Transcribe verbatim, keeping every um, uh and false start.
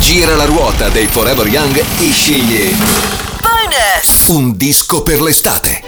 Gira la ruota dei Forever Young e scegli Bonus! un disco per l'estate.